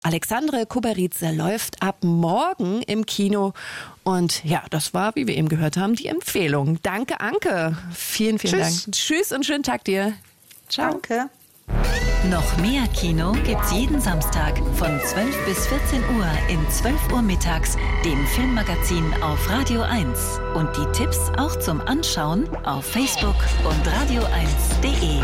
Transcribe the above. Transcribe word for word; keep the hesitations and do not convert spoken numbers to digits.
Alexandre Kuberize läuft ab morgen im Kino. Und ja, das war, wie wir eben gehört haben, die Empfehlung. Danke, Anke. Vielen, vielen Tschüss. Dank. Tschüss und schönen Tag dir. Ciao. Danke. Noch mehr Kino gibt's jeden Samstag von zwölf bis vierzehn Uhr in zwölf Uhr mittags, dem Filmmagazin auf Radio eins. Und die Tipps auch zum Anschauen auf Facebook und radio eins punkt de.